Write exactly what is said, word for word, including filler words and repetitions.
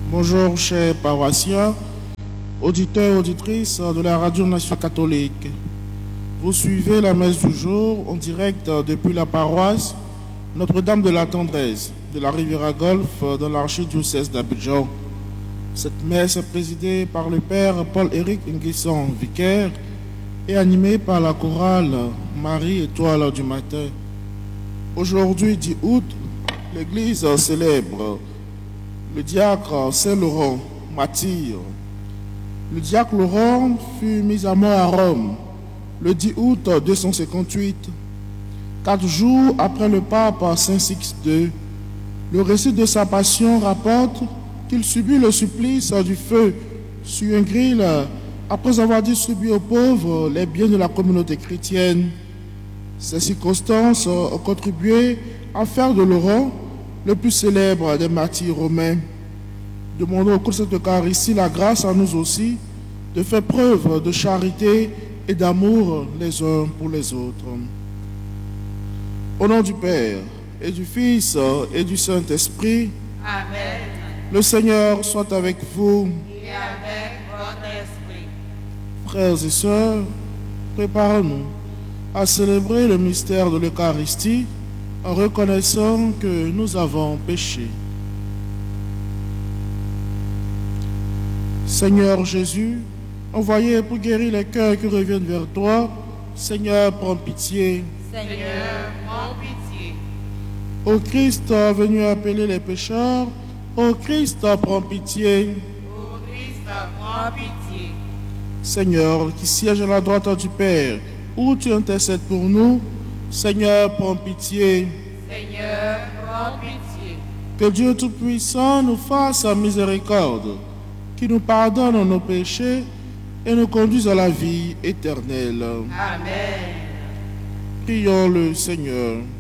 Bonjour chers paroissiens, auditeurs, auditrices de la Radio Nationale Catholique. Vous suivez la messe du jour en direct depuis la paroisse Notre-Dame de la Tendresse de la Riviera Golfe dans l'archidiocèse d'Abidjan. Cette messe est présidée par le Père Paul-Éric Nguessan, vicaire, et animée par la chorale Marie Étoile du matin. Aujourd'hui, dix août, l'Église célèbre le diacre Saint-Laurent martyr. Le diacre Laurent fut mis à mort à Rome le dix août deux cent cinquante-huit, quatre jours après le pape Saint Sixte deux. Le récit de sa passion rapporte qu'il subit le supplice du feu sur un gril après avoir distribué aux pauvres les biens de la communauté chrétienne. Ces circonstances ont contribué à faire de Laurent le plus célèbre des martyrs romains. Demandons au cours de cette Eucharistie la grâce à nous aussi de faire preuve de charité et d'amour les uns pour les autres. Au nom du Père et du Fils et du Saint-Esprit, Amen. Le Seigneur soit avec vous. Et avec votre esprit. Frères et sœurs, préparons-nous à célébrer le mystère de l'Eucharistie en reconnaissant que nous avons péché. Seigneur Jésus, envoyé pour guérir les cœurs qui reviennent vers toi, Seigneur, prends pitié. Seigneur, prends pitié. Ô Christ, venu appeler les pécheurs, ô Christ, prends pitié. Ô Christ, prends pitié. Seigneur, qui siège à la droite du Père, où tu intercèdes pour nous, Seigneur, prends pitié. Seigneur, prends pitié. Que Dieu Tout-Puissant nous fasse miséricorde, qui nous pardonne nos péchés et nous conduise à la vie éternelle. Amen. Prions le Seigneur.